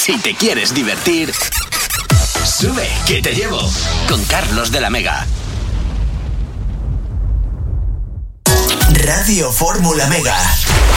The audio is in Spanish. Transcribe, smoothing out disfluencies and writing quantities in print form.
Si te quieres divertir, sube que te llevo con Carlos de la Mega. Radio Fórmula Mega.